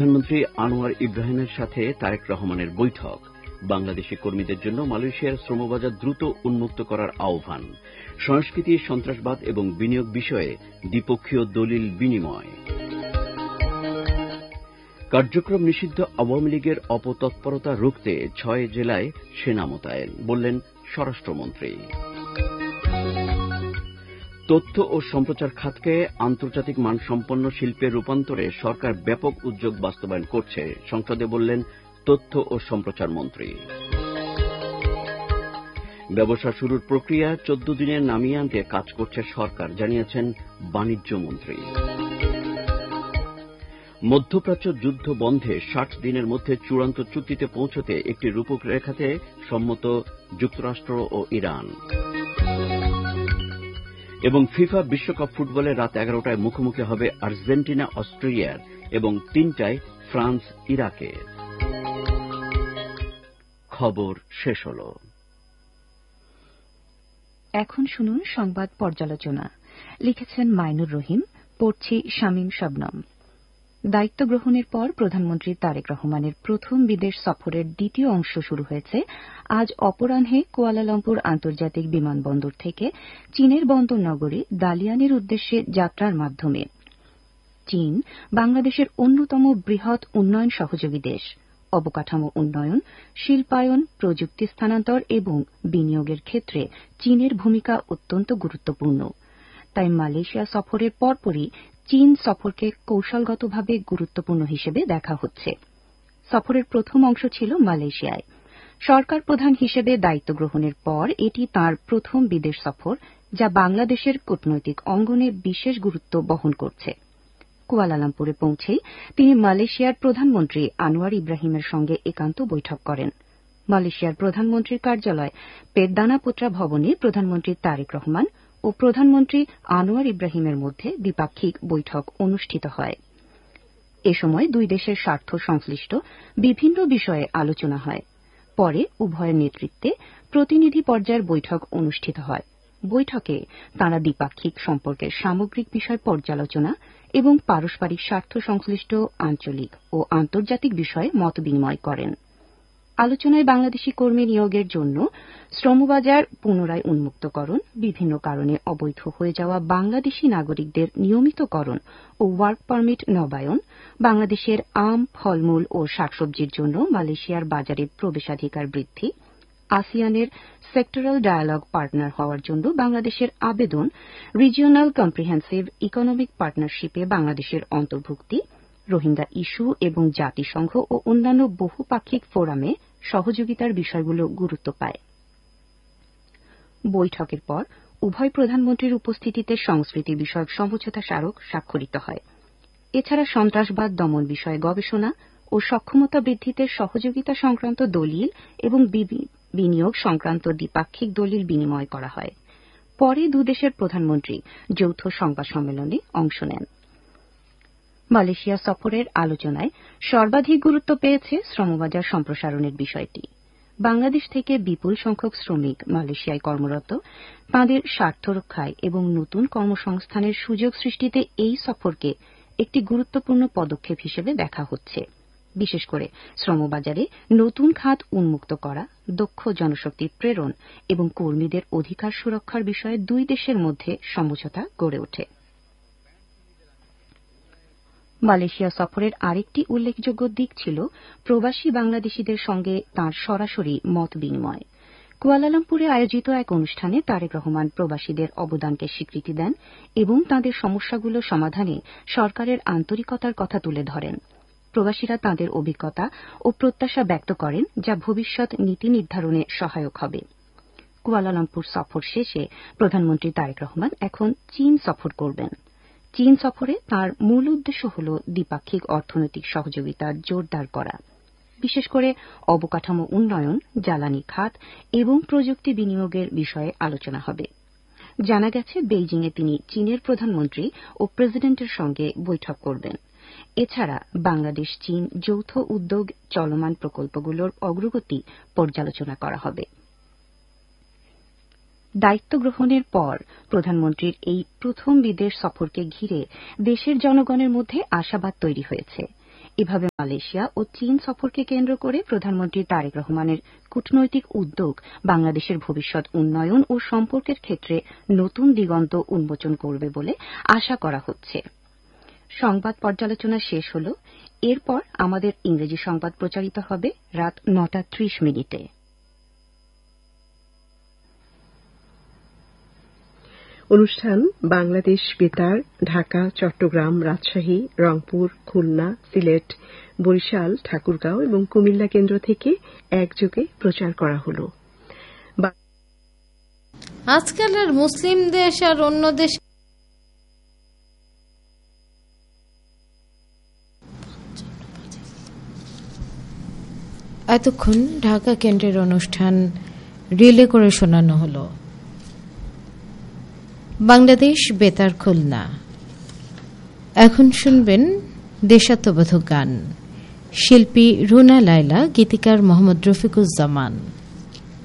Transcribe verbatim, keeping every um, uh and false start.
প্রধানমন্ত্রী আনোয়ার ইব্রাহিমের সাথে তারেক রহমানের বৈঠক। বাংলাদেশি কর্মীদের জন্য মালয়েশিয়ার শ্রমবাজার দ্রুত উন্মুক্ত করার আহ্বান। সংস্কৃতি, সন্ত্রাসবাদ এবং বিনিয়োগ বিষয়ে দ্বিপক্ষীয় দলিল বিনিময়। কার্যক্রম নিষিদ্ধ আওয়ামী লীগের অপতৎপরতা রুখতে ছয় জেলায় সেনা মোতায়েন, বললেন স্বরাষ্ট্রমন্ত্রী। তথ্য ও সম্প্রচার খাতকে আন্তর্জাতিক মানসম্পন্ন শিল্পে রূপান্তরে সরকার ব্যাপক উদ্যোগ বাস্তবায়ন করছে, সংসদে বললেন তথ্য ও সম্প্রচার মন্ত্রী। ব্যবসা শুরুর প্রক্রিয়া চোদ্দ দিনে নামিয়ে আনতে কাজ করছে সরকার, জানিয়েছেন বাণিজ্য মন্ত্রী। মধ্যপ্রাচ্য যুদ্ধ বন্ধে ষাট দিনের মধ্যে চূড়ান্ত চুক্তিতে পৌঁছতে একটি রূপরেখাতে সম্মত যুক্তরাষ্ট্র ও ইরান। এবং ফিফা বিশ্বকাপ ফুটবলে রাত এগারোটায় মুখোমুখি হবে আর্জেন্টিনা অস্ট্রেলিয়ার এবং তিনটায় ফ্রান্স ইরাকের। খবর শেষ হল। এখন শুনুন সংবাদ পর্যালোচনা। লিখেছেন মাইনুর রহিম, পড়ছি শামীম শবনম। দায়িত্ব গ্রহণের পর প্রধানমন্ত্রী তারেক রহমানের প্রথম বিদেশ সফরের দ্বিতীয় অংশ শুরু হয়েছে আজ অপরাহ্নে কুয়ালালামপুর আন্তর্জাতিক বিমানবন্দর থেকে চীনের বন্দর নগরী দালিয়ানের উদ্দেশ্যে যাত্রার মাধ্যমে। চীন বাংলাদেশের অন্যতম বৃহৎ উন্নয়ন সহযোগী দেশ। অবকাঠামো উন্নয়ন, শিল্পায়ন, প্রযুক্তি স্থানান্তর এবং বিনিয়োগের ক্ষেত্রে চীনের ভূমিকা অত্যন্ত গুরুত্বপূর্ণ। তাই মালয়েশিয়া সফরের পরপরই চীন সফরকে কৌশলগতভাবে গুরুত্বপূর্ণ হিসেবে দেখা হচ্ছে। সফরের প্রথম অংশ ছিল মালয়েশিয়ায়। সরকার প্রধান হিসেবে দায়িত্ব গ্রহণের পর এটি তাঁর প্রথম বিদেশ সফর, যা বাংলাদেশের কূটনৈতিক অঙ্গনে বিশেষ গুরুত্ব বহন করছে। কুয়ালালামপুরে পৌঁছেই তিনি মালয়েশিয়ার প্রধানমন্ত্রী আনোয়ার ইব্রাহিমের সঙ্গে একান্ত বৈঠক করেন। মালয়েশিয়ার প্রধানমন্ত্রীর কার্যালয় পেরদানা পোত্রা ভবনে প্রধানমন্ত্রী তারেক রহমান ও প্রধানমন্ত্রী আনোয়ার ইব্রাহিমের মধ্যে দ্বিপাক্ষিক বৈঠক অনুষ্ঠিত হয়। এ সময় দুই দেশের স্বার্থ সংশ্লিষ্ট বিভিন্ন বিষয়ে আলোচনা হয়। পরে উভয়ের নেতৃত্বে প্রতিনিধি পর্যায়ের বৈঠক অনুষ্ঠিত হয়। বৈঠকে তাঁরা দ্বিপাক্ষিক সম্পর্কের সামগ্রিক বিষয় পর্যালোচনা এবং পারস্পরিক স্বার্থ সংশ্লিষ্ট আঞ্চলিক ও আন্তর্জাতিক বিষয়ে মতবিনিময় করেন। আলোচনায় বাংলাদেশি কর্মী নিয়োগের জন্য শ্রমবাজার পুনরায় উন্মুক্তকরণ, বিভিন্ন কারণে অবৈধ হয়ে যাওয়া বাংলাদেশি নাগরিকদের নিয়মিতকরণ ও ওয়ার্ক পারমিট নবায়ন, বাংলাদেশের আম, ফলমূল ও শাকসবজির জন্য মালয়েশিয়ার বাজারে প্রবেশাধিকার বৃদ্ধি, আসিয়ানের সেক্টরাল ডায়ালগ পার্টনার হওয়ার জন্য বাংলাদেশের আবেদন, রিজিওনাল কম্প্রিহেন্সিভ ইকোনমিক পার্টনারশিপে বাংলাদেশের অন্তর্ভুক্তি, রোহিঙ্গা ইস্যু এবং জাতিসংঘ ও অন্যান্য বহুপাক্ষিক ফোরামে সহযোগিতার বিষয়গুলো গুরুত্ব পায়। বৈঠকের পর উভয় প্রধানমন্ত্রীর উপস্থিতিতে সংস্কৃতি বিষয়ক সমঝোতা স্মারক স্বাক্ষরিত হয়। এছাড়া সন্ত্রাসবাদ দমন বিষয়ে গবেষণা ও সক্ষমতা বৃদ্ধিতে সহযোগিতা সংক্রান্ত দলিল এবং বিনিয়োগ সংক্রান্ত দ্বিপাক্ষিক দলিল বিনিময় করা হয়। পরে দুদেশের প্রধানমন্ত্রী যৌথ সংবাদ সম্মেলনে অংশ নেন। মালয়েশিয়া সফরের আলোচনায় সর্বাধিক গুরুত্ব পেয়েছে শ্রমবাজার সম্প্রসারণের বিষয়টি। বাংলাদেশ থেকে বিপুল সংখ্যক শ্রমিক মালয়েশিয়ায় কর্মরত। তাঁদের স্বার্থ রক্ষায় এবং নতুন কর্মসংস্থানের সুযোগ সৃষ্টিতে এই সফরকে একটি গুরুত্বপূর্ণ পদক্ষেপ হিসেবে দেখা হচ্ছে। বিশেষ করে শ্রমবাজারে নতুন খাত উন্মুক্ত করা, দক্ষ জনশক্তি প্রেরণ এবং কর্মীদের অধিকার সুরক্ষার বিষয়ে দুই দেশের মধ্যে সমঝোতা গড়ে ওঠে। মালয়েশিয়া সফরের আরেকটি উল্লেখযোগ্য দিক ছিল প্রবাসী বাংলাদেশিদের সঙ্গে তাঁর সরাসরি মত বিনিময়। কুয়ালালামপুরে আয়োজিত এক অনুষ্ঠানে তারেক রহমান প্রবাসীদের অবদানকে স্বীকৃতি দেন এবং তাঁদের সমস্যাগুলো সমাধানে সরকারের আন্তরিকতার কথা তুলে ধরেন। প্রবাসীরা তাঁদের অভিজ্ঞতা ও প্রত্যাশা ব্যক্ত করেন, যা ভবিষ্যৎ নীতি নির্ধারণে সহায়ক হবে। কুয়ালালামপুর সফর শেষে প্রধানমন্ত্রী তারেক রহমান এখন চীন সফর করবেন। চীন সফরে তাঁর মূল উদ্দেশ্য হল দ্বিপাক্ষিক অর্থনৈতিক সহযোগিতা জোরদার করা, বিশেষ করে অবকাঠামো উন্নয়ন, জ্বালানি খাত এবং প্রযুক্তি বিনিয়োগের বিষয়ে আলোচনা হবে। জানা গেছে, বেইজিংয়ে তিনি চীনের প্রধানমন্ত্রী ও প্রেসিডেন্টের সঙ্গে বৈঠক করবেন। এছাড়া বাংলাদেশ চীন যৌথ উদ্যোগ চলমান প্রকল্পগুলোর অগ্রগতি পর্যালোচনা করা হবে। দায়িত্ব গ্রহণের পর প্রধানমন্ত্রীর এই প্রথম বিদেশ সফরকে ঘিরে দেশের জনগণের মধ্যে আশাবাদ তৈরি হয়েছে। এভাবে মালয়েশিয়া ও চীন সফরকে কেন্দ্র করে প্রধানমন্ত্রী তারেক রহমানের কূটনৈতিক উদ্যোগ বাংলাদেশের ভবিষ্যৎ উন্নয়ন ও সম্পর্কের ক্ষেত্রে নতুন দিগন্ত উন্মোচন করবে বলে আশা করা হচ্ছে। সংবাদ পর্যালোচনা শেষ হল। এরপর আমাদের ইংরেজি সংবাদ প্রচারিত হবে রাত নটা ত্রিশ মিনিটে। অনুষ্ঠান বাংলাদেশ বেতার, ঢাকা, চট্টগ্রাম, রাজশাহী, রংপুর, খুলনা, সিলেট, বরিশাল, ঠাকুরগাঁও এবং কুমিল্লা কেন্দ্র থেকে একযোগে প্রচার করা হল। আজকালের মুসলিম দেশ আর অন্য দেশ এতক্ষণ ঢাকা কেন্দ্রের অনুষ্ঠান রিলে করে শোনানো হলো। বাংলাদেশ বেতার, খুলনা। এখন শুনবেন দেশাত্মবোধক গান। শিল্পী রুনা লায়লা, গীতিকার মোহাম্মদ রফিকুজ্জামান।